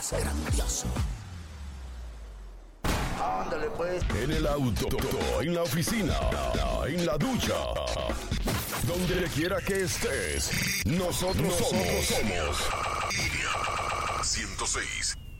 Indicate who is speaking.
Speaker 1: grandioso. Ándale pues.
Speaker 2: En el auto, en la oficina, en la ducha, donde quiera que estés, nosotros somos
Speaker 3: 106.